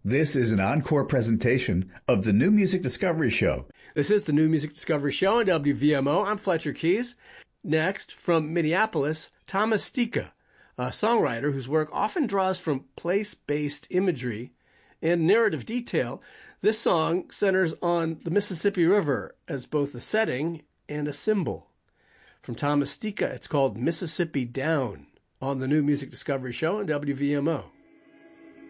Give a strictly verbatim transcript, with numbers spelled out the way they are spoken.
This is an encore presentation of the New Music Discovery Show. This is the New Music Discovery Show on W V M O. I'm Fletcher Keys. Next, from Minneapolis, Thomas Stika, a songwriter whose work often draws from place-based imagery and narrative detail. This song centers on the Mississippi River as both a setting and a symbol. From Thomas Stika, it's called Mississippi Down on the New Music Discovery Show on W V M O.